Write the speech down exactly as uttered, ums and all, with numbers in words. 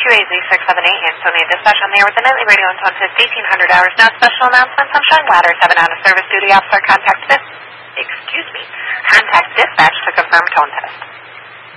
Q A Z six seven eight, Ansonia Dispatch on the air with the nightly radio until fifteen hundred hours. Now special announcement, Sunshine Ladder, seven out of service duty officer, contact this, excuse me, contact dispatch to confirm tone test.